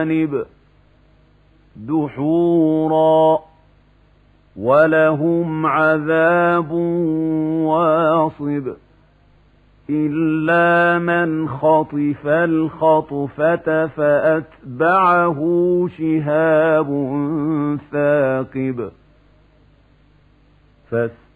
الجانب دحورا ولهم عذاب واصب إلا من خطف الخطفة فأتبعه شهاب ثاقب